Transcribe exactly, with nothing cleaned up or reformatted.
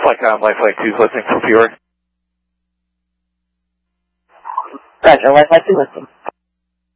Flightcom, Lifeline two is listening for Peoria. Roger, Lifeline two listening.